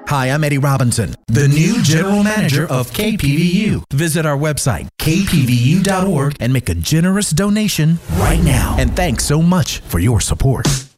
Hi, I'm Eddie Robinson, the new general manager of KPVU. Visit our website, kpvu.org, and make a generous donation right now. And thanks so much for your support.